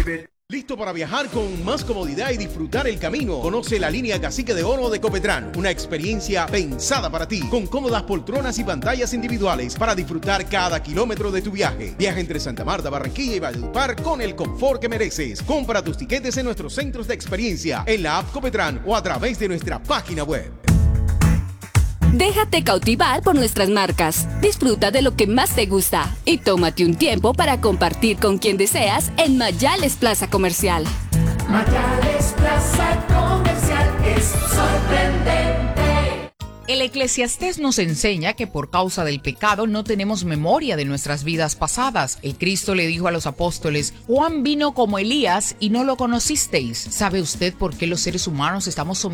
Listo para viajar con más comodidad y disfrutar el camino. Conoce la línea Cacique de Oro de Copetran. Una experiencia pensada para ti, con cómodas poltronas y pantallas individuales para disfrutar cada kilómetro de tu viaje. Viaja entre Santa Marta, Barranquilla y Valledupar con el confort que mereces. Compra tus tiquetes en nuestros centros de experiencia, en la app Copetran o a través de nuestra página web. Déjate cautivar por nuestras marcas. Disfruta de lo que más te gusta y tómate un tiempo para compartir con quien deseas en Mayales Plaza Comercial. Mayales Plaza Comercial es sorprendente. El Eclesiastés nos enseña que por causa del pecado no tenemos memoria de nuestras vidas pasadas. El Cristo le dijo a los apóstoles: Juan vino como Elías y no lo conocisteis. ¿Sabe usted por qué los seres humanos estamos sometidos